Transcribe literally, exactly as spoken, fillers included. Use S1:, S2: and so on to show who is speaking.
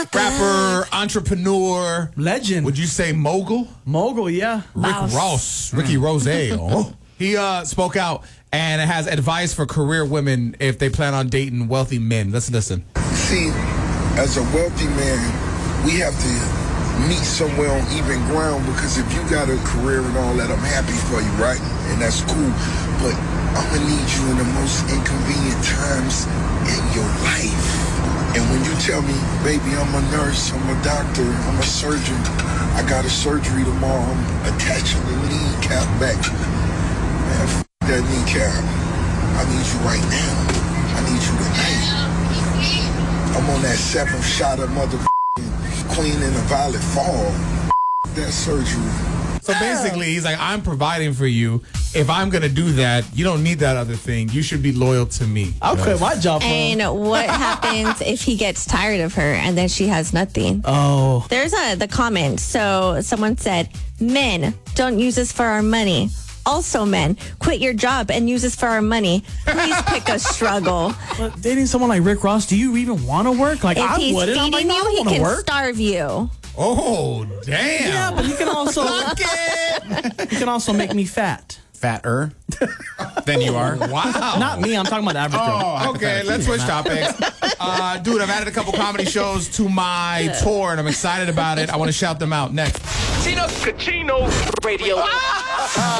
S1: Rapper, entrepreneur,
S2: legend.
S1: Would you say mogul?
S2: Mogul, yeah.
S1: Rick
S3: Mouse.
S1: Ross, Ricky Rose. Oh. He uh, spoke out and has advice for career women if they plan on dating wealthy men. Let's listen.
S4: See, as a wealthy man, we have to meet somewhere on even ground, because if you got a career and all that, I'm happy for you, right? And that's cool. But I'm gonna need you in the most inconvenient times in your life. And when you tell me, baby, I'm a nurse, I'm a doctor, I'm a surgeon, I got a surgery tomorrow, I'm attaching the kneecap back. Man, f that kneecap. I need you right now. I need you tonight. I'm on that seventh shot of mother Queen in a Violet Fall. That surgery.
S1: So basically, he's like, I'm providing for you. If I'm going to do that, you don't need that other thing. You should be loyal to me.
S2: I'll quit my job for him.
S3: And what happens if he gets tired of her and then she has nothing?
S2: Oh.
S3: There's a the comment. So someone said, men, don't use us for our money. Also, men, quit your job and use us for our money. Please pick a struggle.
S2: But dating someone like Rick Ross, do you even want to work? Like,
S3: If
S2: I
S3: he's
S2: wouldn't. I'm
S3: feeding
S2: like, no, I
S3: you,
S2: don't
S3: he
S2: want to
S3: can
S2: work.
S3: starve you.
S1: Oh, damn.
S2: Yeah, but he can also he can also make me fat.
S5: Fatter than you are.
S1: Wow.
S2: Not me. I'm talking about the average girl.
S1: Oh, okay, let's switch topics. Uh, dude, I've added a couple comedy shows to my tour, and I'm excited about it. I want to shout them out next.
S6: Tino Cachino Radio.